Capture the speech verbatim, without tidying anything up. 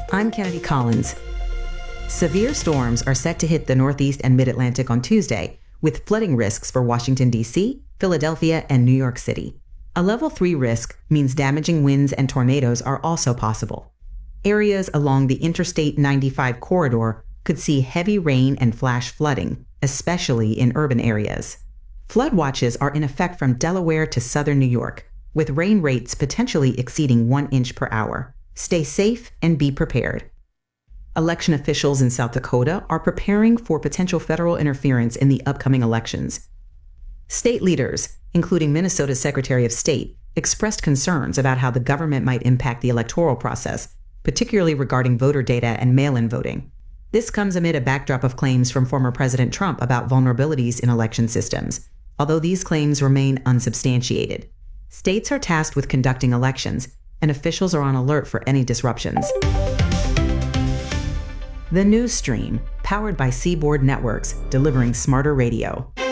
I'm Kennedy Collins. Severe storms are set to hit the Northeast and Mid-Atlantic on Tuesday, with flooding risks for Washington, D C, Philadelphia, and New York City. A level three risk means damaging winds and tornadoes are also possible. Areas along the Interstate ninety-five corridor could see heavy rain and flash flooding, especially in urban areas. Flood watches are in effect from Delaware to southern New York, with rain rates potentially exceeding one inch per hour. Stay safe and be prepared. Election officials in South Dakota are preparing for potential federal interference in the upcoming elections. State leaders, including Minnesota's Secretary of State, expressed concerns about how the government might impact the electoral process, particularly regarding voter data and mail-in voting. This comes amid a backdrop of claims from former President Trump about vulnerabilities in election systems, although these claims remain unsubstantiated. States are tasked with conducting elections, and officials are on alert for any disruptions. The News Stream, powered by Seaboard Networks, delivering smarter radio.